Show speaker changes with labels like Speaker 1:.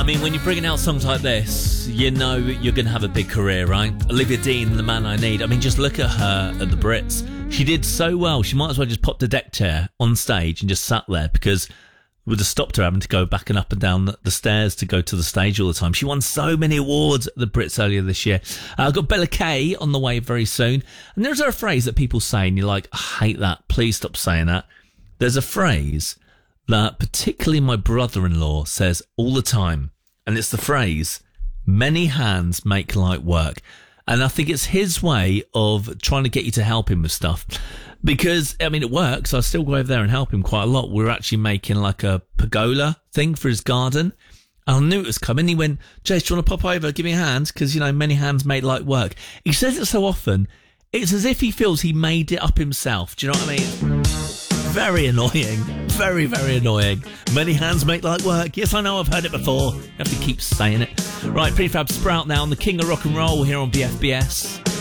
Speaker 1: mean, when you're bringing out songs like this, you know you're going to have a big career, right? Olivia Dean, The Man I Need. I mean, just look at her at the Brits. She did so well. She might as well just popped a deck chair on stage and just sat there, because it would have stopped her having to go back and up and down the stairs to go to the stage all the time. She won so many awards at the Brits earlier this year. I've got Bella Kay on the way very soon. And there's a phrase that people say and you're like, I hate that. Please stop saying that. There's a phrase that particularly my brother-in-law says all the time. And it's the phrase, many hands make light work. And I think it's his way of trying to get you to help him with stuff. Because, I mean, it works. I still go over there and help him quite a lot. We're actually making like a pergola thing for his garden. And I knew it was coming. He went, Jace, do you want to pop over? Give me a hand. Because, you know, many hands make light work. He says it so often. It's as if he feels he made it up himself. Do you know what I mean? Very annoying. Very, very annoying. Many hands make light work. Yes, I know, I've heard it before. You have to keep saying it. Right, Prefab Sprout now on the King of Rock and Roll here on BFBS.